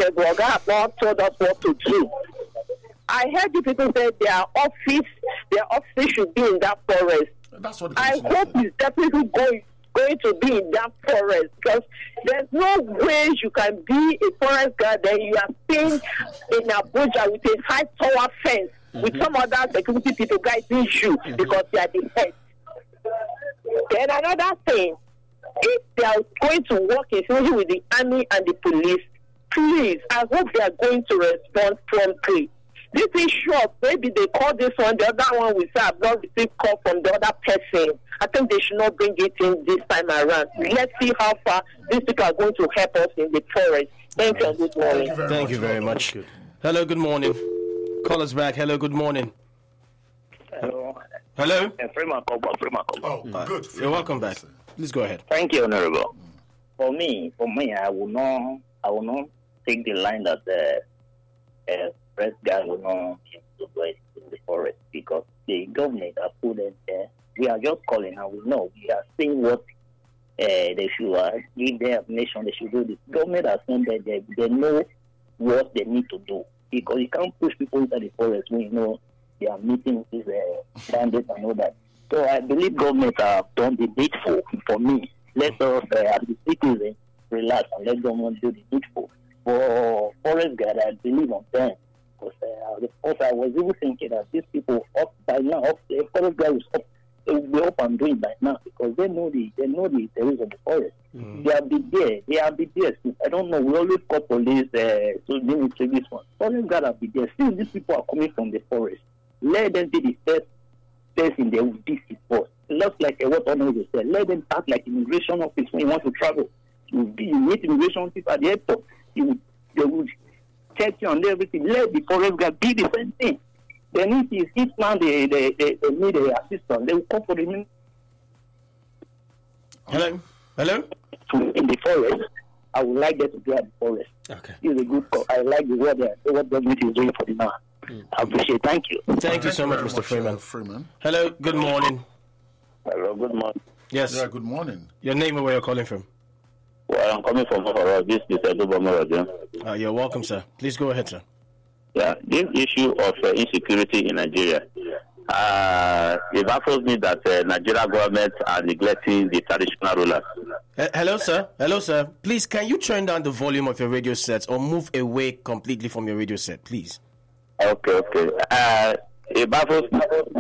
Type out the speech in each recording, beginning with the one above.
the Oga have not told us what to do. I heard the people say their office should be in that forest. That's what I hope it's definitely going to be in that forest, because there's no way you can be a forest guard and you are staying in Abuja with a high tower fence with some other security people guiding you because they are the head. Then another thing, if they are going to work in synergy with the army and the police, please, I hope they are going to respond promptly. This is short. Maybe they call this one, the other one we say I've not received call from the other person. I think they should not bring it in this time around. Let's see how far these people are going to help us in the forest. Thank you and good morning. Thank you very much. Hello, good morning. Call us back. Hello, good morning. Hello. Hello? Oh, good. You're welcome back. Please go ahead. Thank you, Honorable. For me, I will not take the line that the press guy will not be able to go in the forest, because the government has put them there. We are just calling and we know. We are saying what they should give their nation. They should do this. Government has sent them there. They know what they need to do, because you can't push people into the forest when you know they are meeting these bandits and all that. So I believe government have done the needful. For me, let us, as the citizens, relax and let government do the needful. For forest guard, I believe on them. Because I was even thinking that these people up by now, the forest guard will be up and doing by now, because they know the terrorists of the forest. They have been there. I don't know. We always call police so they need to this one. Forest guard have been there. Still, these people are coming from the forest. Let them be the first person they will visit first. Just like what Honorable said, let them start like immigration office when you want to travel. You meet immigration people at the airport. They will check you on everything. Let the forest guard be the same thing. Then if now they need a assistance, they will call for the Hello? in the forest. I would like them to be at the forest. Okay. It's a good call. I like the what government is doing for the now. I appreciate it. Thank you. Thank you so much, Mr. Freeman. Hello, good morning. Hello, good morning. Yes. Yeah, good morning. Your name and where you're calling from? Well, I'm coming from this is Edubama. You're welcome, sir. Please go ahead, sir. Yeah, this issue of insecurity in Nigeria, it baffles me that Nigeria government are neglecting the traditional rulers. Hello, sir. Please, can you turn down the volume of your radio set or move away completely from your radio set, please? Okay. It baffles me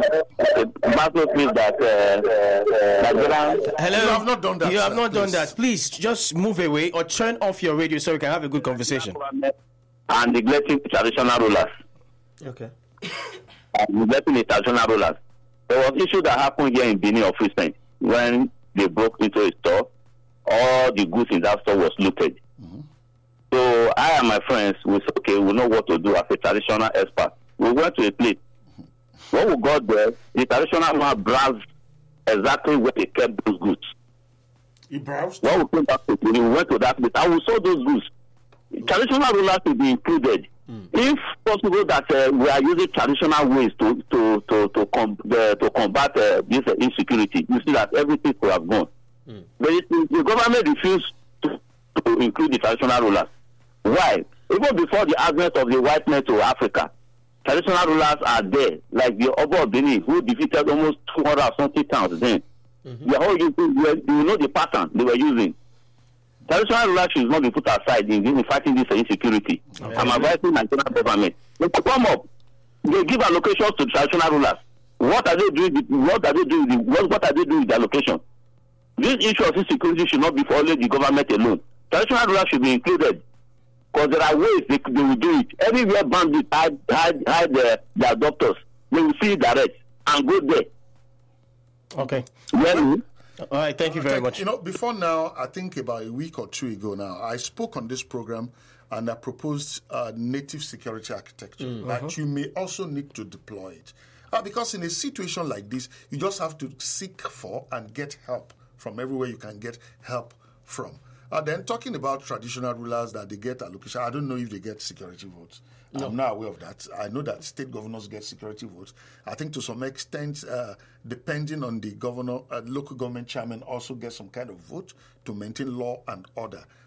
that Nigeria... Hello? You have not done that. You have sir, not done please. that. Please, just move away or turn off your radio so we can have a good conversation. And neglecting the traditional rulers. Okay. Neglecting the traditional rulers. There was issue that happened here in Benin of recent when they broke into a store. All the goods in that store was looted. So I and my friends, we said, okay, we know what to do as a traditional expert. We went to a place. When we got there, the traditional man browsed exactly where they kept those goods. He browsed? When we came back to Benin, we went to that place and we saw those goods. Traditional rulers will be included. If possible that we are using traditional ways to combat this insecurity, you see that everything could have gone. But the government refused to include the traditional rulers. Why? Even before the advent of the white men to Africa, traditional rulers are there, like the Oba of Benin, who defeated almost 200-something towns then. They are all using, you know the pattern they were using. Traditional rulers should not be put aside in fighting this insecurity. I'm advising Nigerian government. They come up. They give allocations to traditional rulers. What are they doing? What are they doing with the allocation? This issue of insecurity should not be for only the government alone. Traditional rulers should be included, because there are ways they will do it. Everywhere bandits hide their doctors, they will see it direct and go there. Okay. Well, all right, thank you very much. You know, before now, I think about a week or two ago now, I spoke on this program and I proposed native security architecture that you may also need to deploy it. Because in a situation like this, you just have to seek for and get help from everywhere you can get help from. Then talking about traditional rulers that they get allocation, I don't know if they get security votes. No. I'm not aware of that. I know that state governors get security votes. I think to some extent, depending on the governor, local government chairman also get some kind of vote to maintain law and order.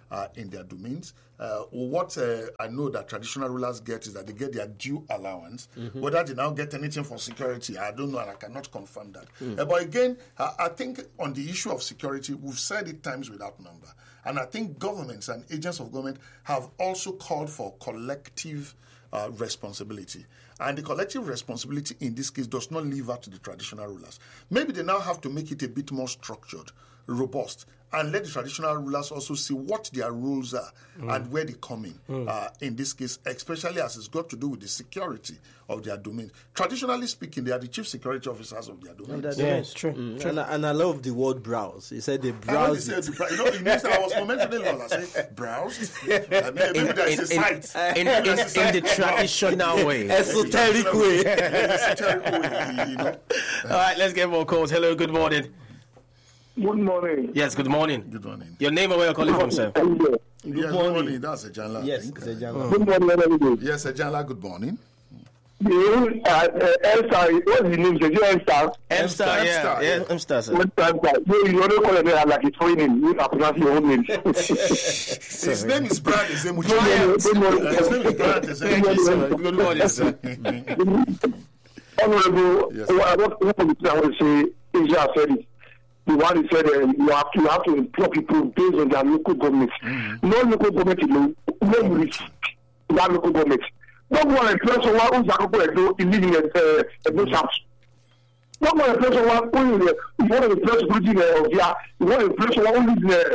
in their domains. What I know that traditional rulers get is that they get their due allowance. Whether they now get anything for security, I don't know, and I cannot confirm that. But again, I think on the issue of security, we've said it times without number. And I think governments and agents of government have also called for collective responsibility. And the collective responsibility in this case does not leave out to the traditional rulers. Maybe they now have to make it a bit more structured, robust, and let the traditional rulers also see what their roles are and where they come in this case, especially as it's got to do with the security of their domain. Traditionally speaking, they are the chief security officers of their domain. Yeah, it's true. And I love the word browse. He said they browse. I was commenting on I said, browse? Maybe there's a site. In the traditional way. Esoteric way. All right, let's get more calls. Hello, good morning. Good morning. Yes, good morning. Good morning. Your name and where you're calling from, sir? Good morning. That's a Janla. Yes, it's a jungle. Good morning, everybody. Yes, a Janla, good morning. Elsa, what's the name? Is it Elsa? M-Star, yeah, M-Star, sir. You only call it like it's foreign. You have to pronounce your own name. His name is Brad. His name is Brad. Good morning, sir. Honorable, I want to say, Asia said it. The one he said you have to employ people based on their local government. No local government alone, no reach that local government. Don't want to employ someone who's living in no house. Don't want to employ someone who you want to employ security you want to employ someone who lives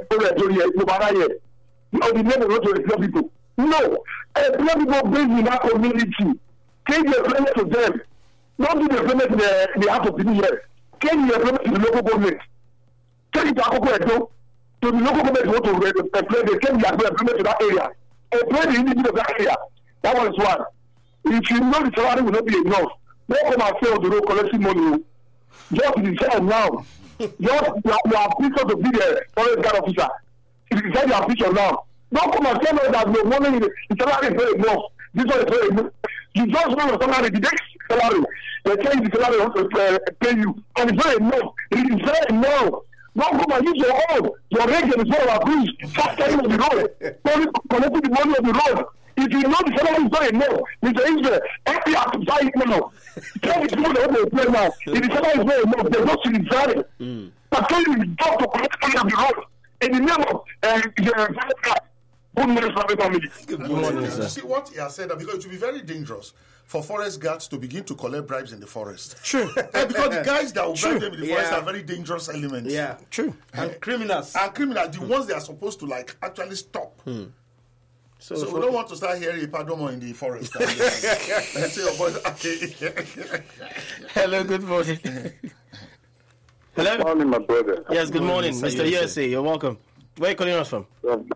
in the neighborhood to employ people. No, employ people based in that community. Take the employment to them. Don't do the employment in the heart of people here. Can you employ to the local government? Take it to Akoko to the local government who want to employ them. Can you employment to that area? Employ the individual of that area. That one is one. If you know the salary will not be enough, don't come and say on the road collecting money. Just decide now. Just you are official to be the forest guard officer. If you decide you are official now, don't come and tell us that no money the salary is very enough. This one is very enough. You just know the salary, the next salary. They tell you the salary wants to pay you, and it's very enough. It is very enough. Don't come and use your own. Your region is not abused. Start carrying on the road. Don't connect the money on the road. If you know the salary is not enough, Mr. Israel, every have to buy it now. Tell the people that they play now. If the salary is not enough, they're not still salary. But tell you the job to collect money on the road. In the name of good morning, family. Good morning, sir. See what he has said, because it will be very dangerous for forest guards to begin to collect bribes in the forest. True. Because the guys that will bribe them in the forest are very dangerous elements. Yeah, True. and criminals. The ones they are supposed to actually stop. So we don't want to start hearing Padomo in the forest. Let's say your boys, okay. Hello, good morning. Hello? Good morning, my brother. Yes, good morning, Mr. USA. You're welcome. Where are you calling us from?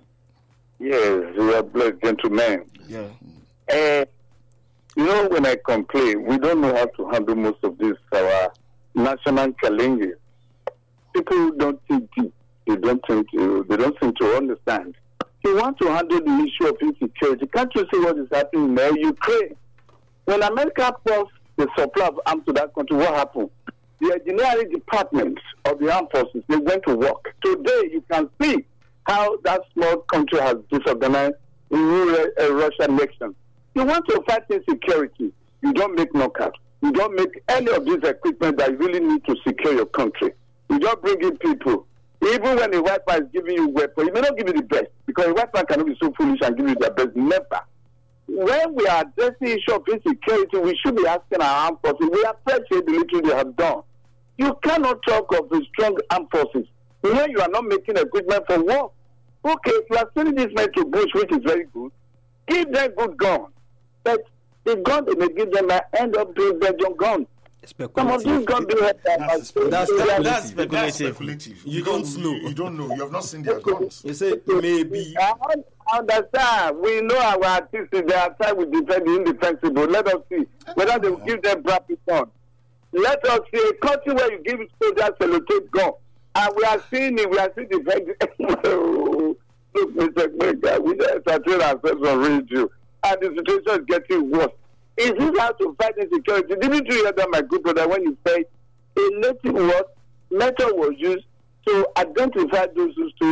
Yes, you are blessed gentlemen. Yeah. You know, when I complain, we don't know how to handle most of these our national challenges. People don't think deep. They don't seem to understand. You want to handle the issue of insecurity. Can't you see what is happening in Ukraine? When America forced the supply of arms to that country, what happened? The engineering department of the armed forces, they went to work. Today, you can see how that small country has disorganized in Russian elections. You want to fight insecurity, you don't make knockout. You don't make any of these equipment that you really need to secure your country. You don't bring in people. Even when a white man is giving you weapons, he may not give you the best, because a white man cannot be so foolish and give you the best. Never. When we are addressing the issue of insecurity, we should be asking our armed forces. We appreciate the little they have done. You cannot talk of the strong armed forces when you are not making equipment for war. Okay, you are sending this men to bush, which is very good. Give them good guns. But the gun they may give them might end up being Belgian guns. Some of these guns do have That's speculative. You don't know. You don't know. You have not seen their guns. You say maybe. I understand. We know our artists, they are trying to defend the indefensible. Let us see whether they will give them bracket guns. Let us see a country where you give soldiers sellotape gun. And we are seeing it. We are seeing the look, Mr. Kweka, we just entertain ourselves on radio. And the situation is getting worse. Is this how to fight insecurity? Didn't you hear that, my good brother, when you said a native method was used to identify those who stole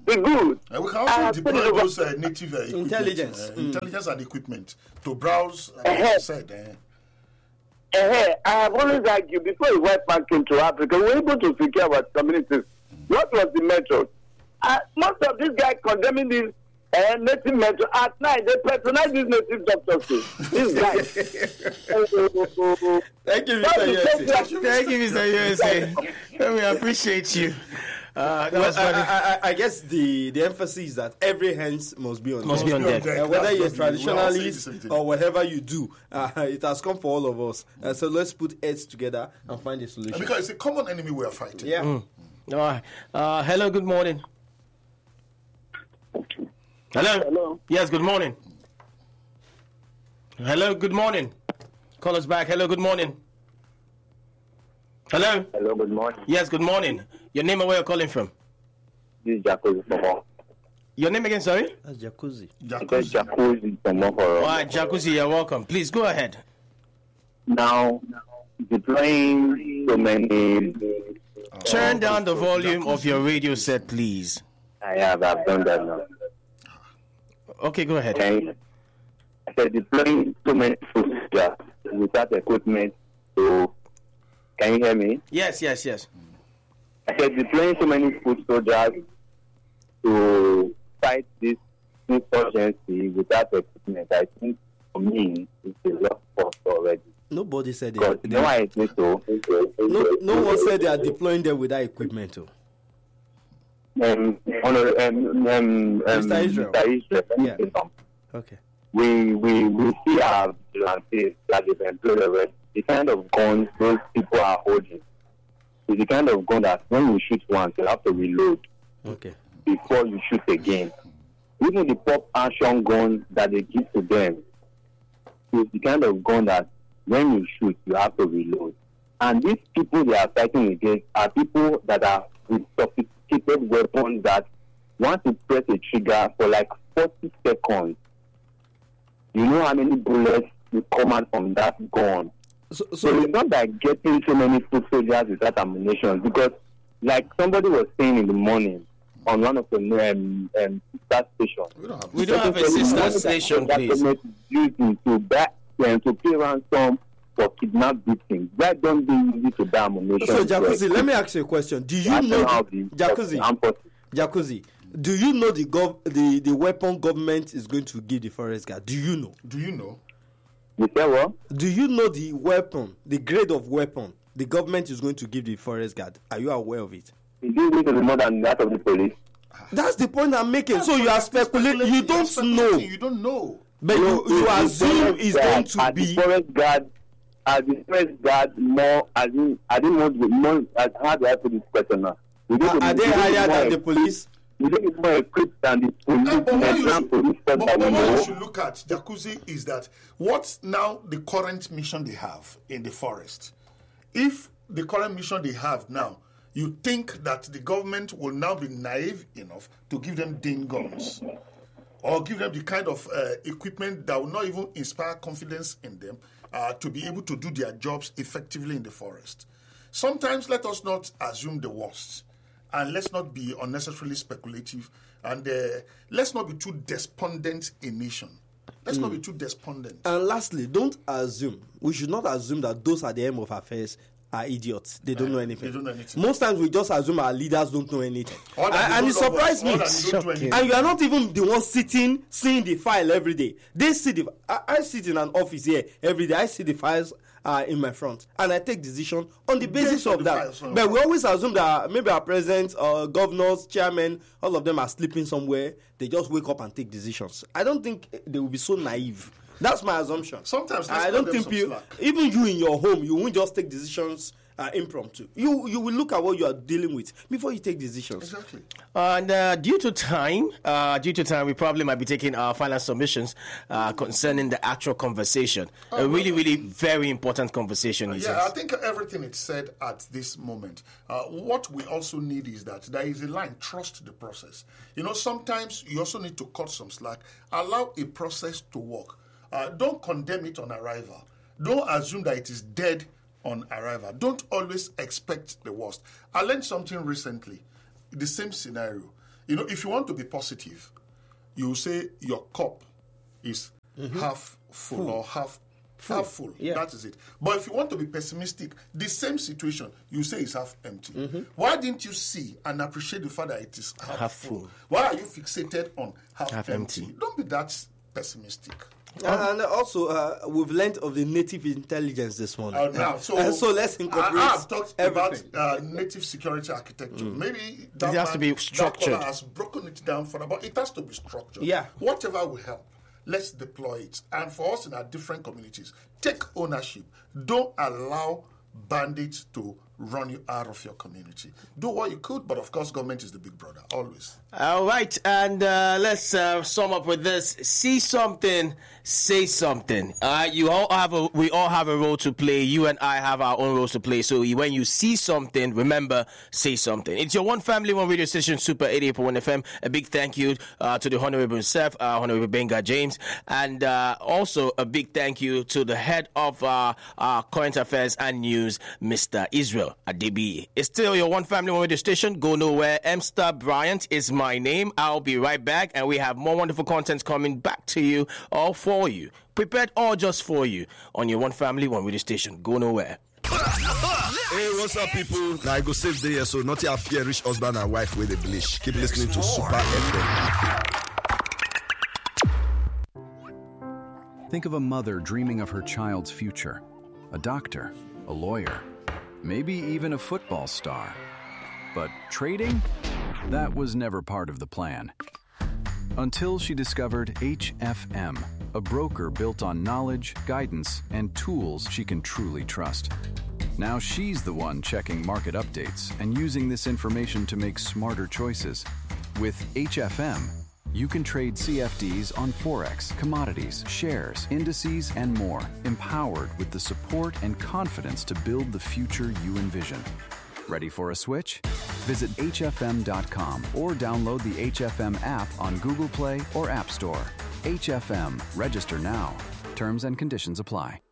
be good. And we can also deploy those native Intelligence. intelligence and equipment to browse. Like I said, I have always argued before the white man came to Africa, we were able to secure our communities. What was the method? Most of these guys condemning these native method at night, they patronize these native doctors too. These guys. Thank you, Mr. USA. Thank you, Mr. USA. We appreciate you. I guess the emphasis is that every hands must be on deck. Whether you're traditionalist or whatever you do, it has come for all of us. So let's put heads together and find a solution. Because it's a common enemy we are fighting. Yeah. All right. Hello, good morning. Hello? Hello. Yes, good morning. Hello, good morning. Call us back. Hello, good morning. Hello? Hello, good morning. Yes, good morning. Your name and where you're calling from? This is Jacuzzi from Mohoro. Your name again, sorry? That's Jacuzzi. Jacuzzi from Mohoro. All right, Jacuzzi, you're welcome. Please go ahead. Now, deploying so many... Turn down the volume of your radio set, please. I've done that now. Okay, go ahead. Okay. I said deploying so many soldiers without equipment. So, can you hear me? Yes. I said deploying so many foot soldiers to fight this insurgency without equipment. I think for me it's a lost cause already. Nobody said Because I think so. No one said they are deploying them without equipment. Mr. Israel. Yeah. Okay. We see our vigilantes that they've employed already. The kind of guns those people are holding is the kind of gun that when you shoot once, you have to reload before you shoot again. Even the pop action gun that they give to them is the kind of gun that when you shoot, you have to reload. And these people they are fighting against are people that are with sophisticated weapons that once you press a trigger for like 40 seconds, you know how many bullets will come out from that gun. So it's not like getting so many foot soldiers without ammunition, because like somebody was saying in the morning on one of the sister stations. We don't have a sister station, please. Using to pay ransom for kidnapped victims. Why don't they use it to buy ammunition? So Jacuzzi, let me ask you a question. Do you know Jacuzzi, do you know the weapon government is going to give the forest guard? Do you know? Do you know? You say what? Do you know the weapon, the grade of weapon the government is going to give the forest guard? Are you aware of it? It is going to be more than that of the police. That's the point I'm making. So you are speculating. You don't know. You don't know. But you assume it's going to be. As the forest guard more, I didn't want to more. How do I put this question now? Are they higher than the police? We think it's more equipped than the police. But what you should look at, Jacuzzi, is that what's now the current mission they have in the forest. If the current mission they have now, you think that the government will now be naive enough to give them DIN guns or give them the kind of equipment that will not even inspire confidence in them to be able to do their jobs effectively in the forest. Sometimes let us not assume the worst. And let's not be unnecessarily speculative. And let's not be too despondent in nation. Let's not be too despondent. And lastly, don't assume. We should not assume that those at the end of affairs are idiots. They don't know anything. They don't know anything. Most times we just assume our leaders don't know anything. And it surprised me. And you are not even the one sitting, seeing the file every day. They see the. I sit in an office here every day. I see the files in my front, and I take decision on the basis of that. But we always assume that maybe our presidents, governors, chairmen, all of them are sleeping somewhere. They just wake up and take decisions. I don't think they will be so naive. That's my assumption. Sometimes I don't think even you in your home, you won't just take decisions impromptu. You will look at what you are dealing with before you take decisions. Exactly. And due to time, we probably might be taking our final submissions concerning the actual conversation. A really very important conversation. I think everything is said at this moment. What we also need is that there is a line. Trust the process. You know, sometimes you also need to cut some slack. Allow a process to work. Don't condemn it on arrival. Don't assume that it is dead on arrival. Don't always expect the worst. I learned something recently. The same scenario. if you want to be positive, you say your cup is half full or half full. Yeah. That is it. But if you want to be pessimistic, the same situation, you say it's half empty. Why didn't you see and appreciate the fact that it is half full? Why are you fixated on half empty? Don't be that pessimistic. And also, we've learned of the native intelligence this morning. So let's incorporate. I've talked about native security architecture. Maybe that it has to be structured. That has broken it down further, but it has to be structured. Yeah. Whatever will help, let's deploy it. And for us in our different communities, take ownership. Don't allow bandits to run you out of your community. Do what you could, but of course, government is the big brother, always. All right, and let's sum up with this. See something, say something. We all have a role to play. You and I have our own roles to play. So when you see something, remember, say something. It's your One Family, One Radio Station, Super 88.1 FM. A big thank you to the Honorable himself, Honorable Benga James, and also a big thank you to the head of Current Affairs and News, Mr. Israel Adebi. It's still your One Family, One Radio Station. Go nowhere. M-Star Bryant is my name. I'll be right back, and we have more wonderful content coming back to you, all for you, prepared all just for you on your One Family, One Radio Station. Go nowhere. Hey, what's up, people? Now I go save the year, so not your fear rich husband and wife with a bleach. Keep listening to Super FM. Think of a mother dreaming of her child's future, a doctor, a lawyer, maybe even a football star. But trading? That was never part of the plan. Until she discovered HFM, a broker built on knowledge, guidance, and tools she can truly trust. Now she's the one checking market updates and using this information to make smarter choices. With HFM, you can trade CFDs on Forex, commodities, shares, indices, and more, empowered with the support and confidence to build the future you envision. Ready for a switch? Visit hfm.com or download the HFM app on Google Play or App Store. HFM. Register now. Terms and conditions apply.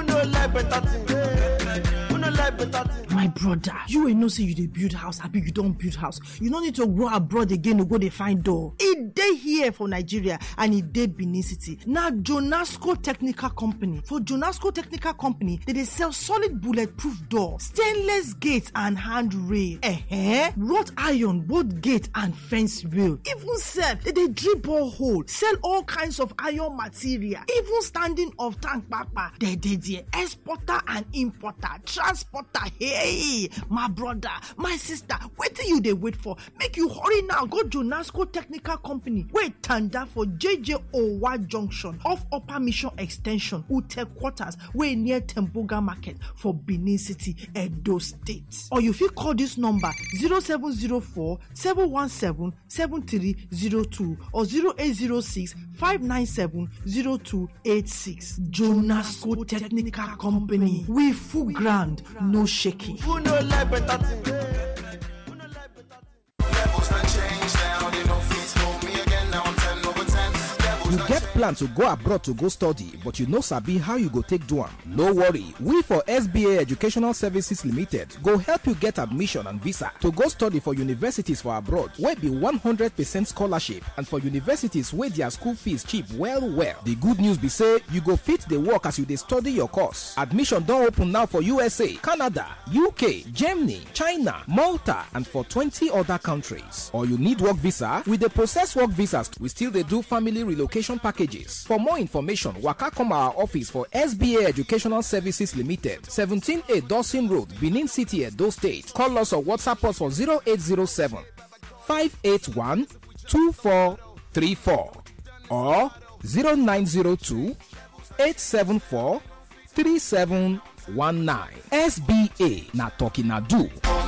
My brother, you ain't no say you dey build house, abi you don't build house. You don't need to go abroad again to go dey find door. It dey here for Nigeria and it dey Benin City. Now Jonasco Technical Company. For Jonasco Technical Company, they sell solid bulletproof door, stainless gates and handrail, wrought iron, both gate and fence rail. Even sell, they drill borehole, sell all kinds of iron material, even standing of tank papa. They exporter and importer, transporter. Hey, my brother, my sister, what do you wait for? Make you hurry now. Go to Jonasco Technical Company. Wait, tanda for JJ Owa Junction off Upper Mission Extension, Ute Quarters, way near Temboga Market for Benin City, Edo State. Or you fit call this number 0704 717 7302 or 0806 597 0286. Jonasco Technical Company. We full ground, no shaking. You get plan to go abroad to go study, but you no sabi how you go take do am. No worry, we for SBA Educational Services Limited go help you get admission and visa to go study for universities for abroad wey be 100% scholarship and for universities wey their school fees cheap well. The good news be say you go fit the work as you dey study your course. Admission don open now for USA, Canada, UK, Germany, China, Malta and for 20 other countries. Or you need work visa, we dey process work visas. We still dey do family relocation packages. For more information, waka come our office for SBA Educational Services Limited, 17A Dawson Road, Benin City, Edo State. Call us or WhatsApp us for 0807 581 2434 or 0902 874 3719. SBA na talking na do.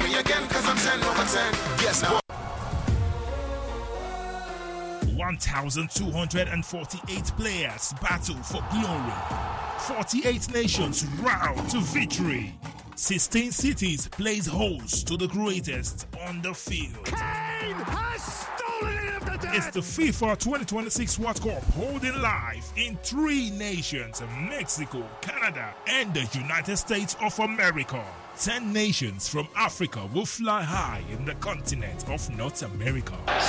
1,248 players battle for glory. 48 nations round to victory. 16 cities plays host to the greatest on the field. Kane has stolen it of the It's the FIFA 2026 World Cup holding live in 3 nations: Mexico, Canada, and the United States of America. 10 nations from Africa will fly high in the continent of North America.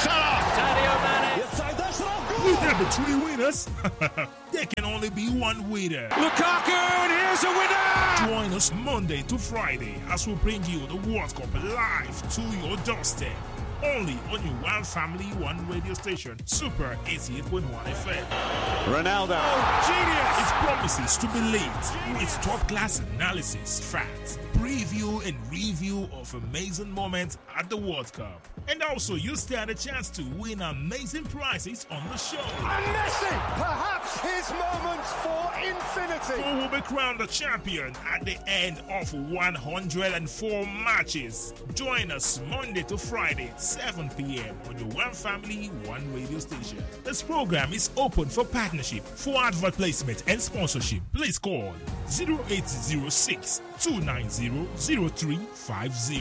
Will there be 3 winners? There can only be 1 winner. Lukaku, and here's a winner! Join us Monday to Friday as we bring you the World Cup live to your doorstep. Only on your One Family, One radio station, Super 88.1 FM. Ronaldo. Oh, genius! It promises to be lit with top-class analysis, facts, preview and review of amazing moments at the World Cup. And also, you stand a chance to win amazing prizes on the show. And Messi, perhaps his moments for infinity. Who will be crowned the champion at the end of 104 matches. Join us Monday to Friday, 7 p.m. on your One Family, One radio station. This program is open for partnership, for advert placement and sponsorship. Please call 0806 290 0350.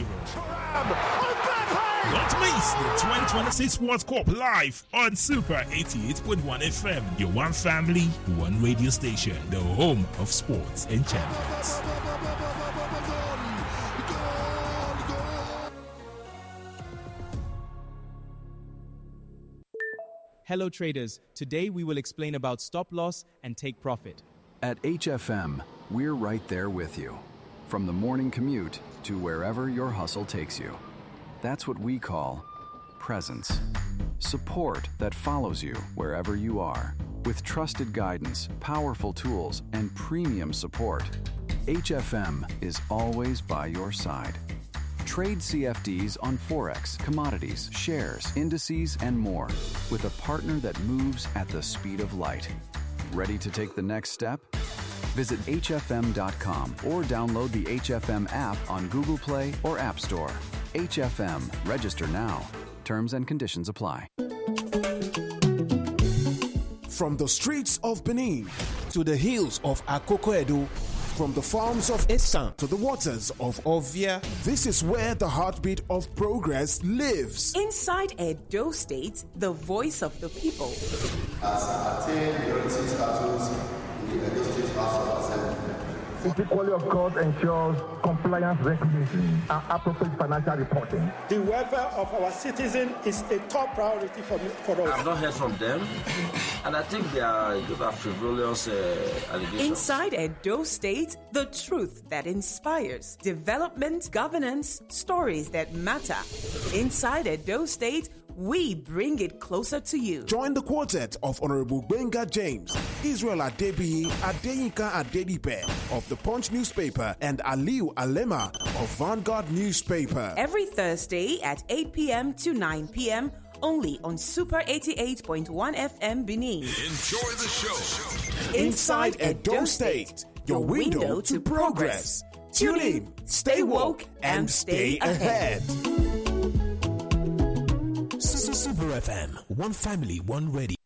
Don't miss the 2026 World Cup live on Super 88.1 FM, your One Family, One radio station, the home of sports and champions. Hello traders, today we will explain about stop loss and take profit. At HFM, we're right there with you. From the morning commute to wherever your hustle takes you. That's what we call presence. Support that follows you wherever you are. With trusted guidance, powerful tools, and premium support, HFM is always by your side. Trade CFDs on Forex, commodities, shares, indices, and more with a partner that moves at the speed of light. Ready to take the next step? Visit hfm.com or download the HFM app on Google Play or App Store. HFM. Register now. Terms and conditions apply. From the streets of Benin to the hills of Akoko Edo, from the farms of Esan to the waters of Ovia, this is where the heartbeat of progress lives. Inside Edo State, the voice of the people. As attained majority status in the Edo State House of Assembly. Equality of court ensures compliance recognition and appropriate financial reporting. The welfare of our citizens is a top priority for us. I've not heard from them, and I think they are frivolous allegations. Inside Edo State, the truth that inspires, development, governance, stories that matter. Inside Edo State, we bring it closer to you. Join the quartet of Honorable Benga James, Israel Adebiyi, Adeyinka Adedipe of the Punch newspaper, and Aliu Alema of Vanguard newspaper. Every Thursday at 8 p.m. to 9 p.m. only on Super 88.1 FM Benin. Enjoy the show. Inside Edo State, your window to progress. Tune in, stay woke, and stay ahead. Super FM, one family, one radio.